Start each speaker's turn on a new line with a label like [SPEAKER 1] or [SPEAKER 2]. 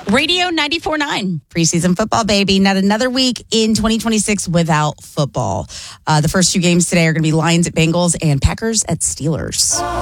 [SPEAKER 1] Radio 94.9, preseason football, baby. Not another week in 2026 without football. The first two games today are going to be Lions at Bengals and Packers at Steelers.